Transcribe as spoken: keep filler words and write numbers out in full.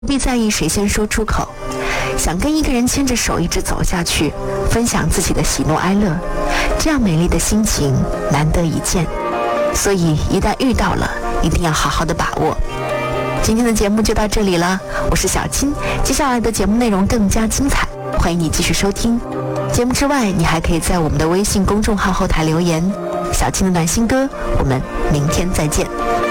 不必在意谁先说出口。想跟一个人牵着手一直走下去，分享自己的喜怒哀乐，这样美丽的心情难得一见。所以一旦遇到了，一定要好好的把握。今天的节目就到这里了，我是小金，接下来的节目内容更加精彩，欢迎你继续收听。节目之外，你还可以在我们的微信公众号后台留言。小金的暖心歌，我们明天再见。